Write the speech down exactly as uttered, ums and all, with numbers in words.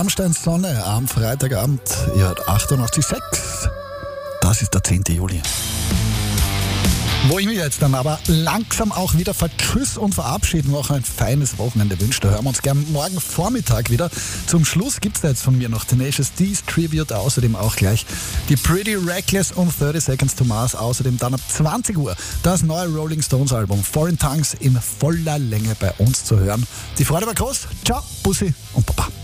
Rammsteins Sonne am Freitagabend. Ihr hört achtundachtzig Komma sechs. Das ist der zehnte Juli. Wo ich mich jetzt dann aber langsam auch wieder vertschüss und verabschieden, noch ein feines Wochenende wünsche. Da hören wir uns gern morgen Vormittag wieder. Zum Schluss gibt es da jetzt von mir noch Tenacious D's Tribute, außerdem auch gleich die Pretty Reckless und thirty Seconds to Mars. Außerdem dann ab zwanzig Uhr das neue Rolling Stones Album Foreign Tongues in voller Länge bei uns zu hören. Die Freude war groß. Ciao, Bussi und Baba.